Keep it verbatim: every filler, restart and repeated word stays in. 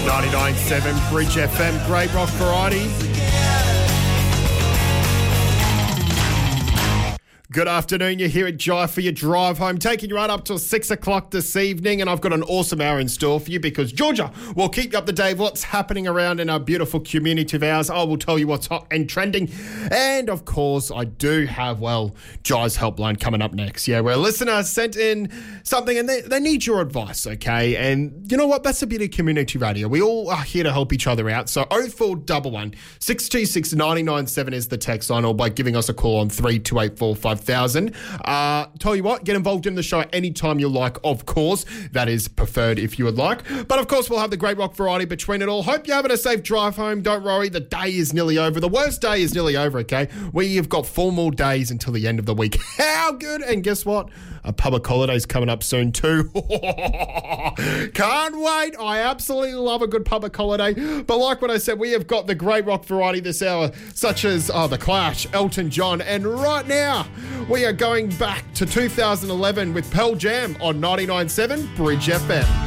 ninety-nine point seven Bridge F M, Great Rock Variety. Good afternoon, you're here at Jive for your drive home, taking you right up till six o'clock this evening, and I've got an awesome hour in store for you because Georgia will keep you up to date what's happening around in our beautiful community of ours. I will tell you what's hot and trending, and of course I do have, well, Jive's Helpline coming up next. Yeah, where a listener sent in something and they, they need your advice, okay? And you know what, that's the beauty of community radio. We all are here to help each other out. So oh four one one, six two six, nine nine seven is the text line, or by giving us a call on three two eight four five thousand. Uh, tell you what, get involved in the show anytime you like, of course. That is preferred if you would like. But of course, we'll have the great rock variety between it all. Hope you're having a safe drive home. Don't worry, the day is nearly over. The worst day is nearly over, okay? We have got four more days until the end of the week. How good? And guess what? A public holiday's coming up soon too. Can't wait. I absolutely love a good public holiday. But like what I said, we have got the great rock variety this hour, such as oh, The Clash, Elton John, and right now we are going back to two thousand eleven with Pearl Jam on ninety-nine point seven Bridge F M.